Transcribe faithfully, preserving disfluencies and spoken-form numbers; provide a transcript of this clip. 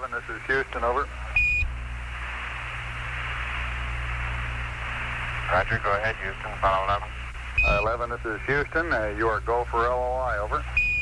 eleven, this is Houston, over. Roger, go ahead, Houston, final eleven. Uh, eleven, this is Houston. Uh, you are go for L O I, over.